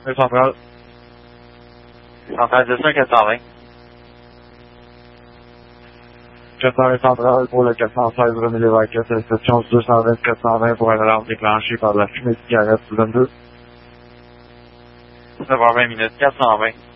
Le central. Central 10 420. 420 central pour le 416 René Lévesque, c'est la station 220-420 pour une alarme déclenchée par la fumée de cigarette sous 22. Ça va 20 minutes, 420.